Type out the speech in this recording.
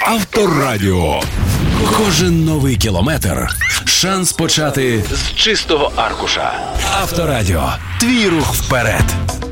Авторадіо. Кожен новий кілометр – шанс почати з чистого аркуша. Авторадіо. Твій рух вперед.